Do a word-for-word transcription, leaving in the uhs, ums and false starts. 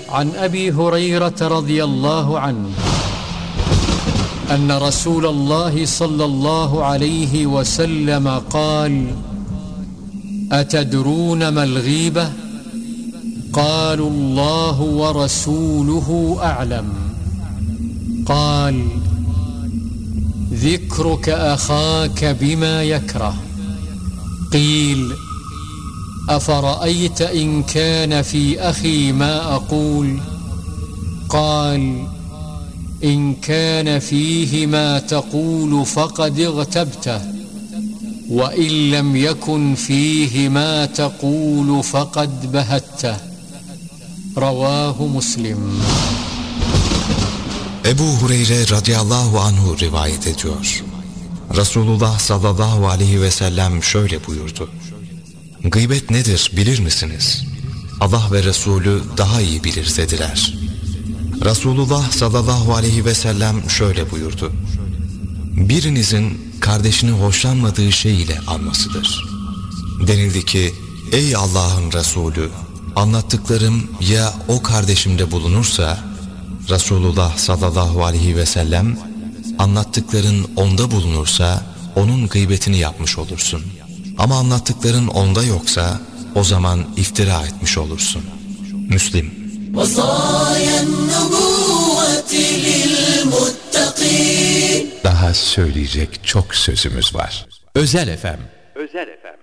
عن أبي هريرة رضي الله عنه أن رسول الله صلى الله عليه وسلم قال: أتدرون ما الغيبة؟ قالوا: الله ورسوله أعلم. قال: ذكرك أخاك بما يكره. قيل: أفرأيت إن كان في أخي ما أقول؟ قال: إن كان فيه ما تقول فقد اغتبته، وإن لم يكن فيه ما تقول فقد بهته. رواه مسلم. Ebu Hureyre radıyallahu anhu rivayet ediyor. Resulullah sallallahu aleyhi ve sellem şöyle buyurdu: Gıybet nedir bilir misiniz? Allah ve Resulü daha iyi bilir dediler. Resulullah sallallahu aleyhi ve sellem şöyle buyurdu: Birinizin kardeşini hoşlanmadığı şey ile anmasıdır. Denildi ki: Ey Allah'ın Resulü, anlattıklarım ya o kardeşimde bulunursa? Resulullah sallallahu aleyhi ve sellem, anlattıkların onda bulunursa onun gıybetini yapmış olursun. Ama anlattıkların onda yoksa o zaman iftira etmiş olursun. Müslim. Daha söyleyecek çok sözümüz var. Özel Efem. Özel Efem.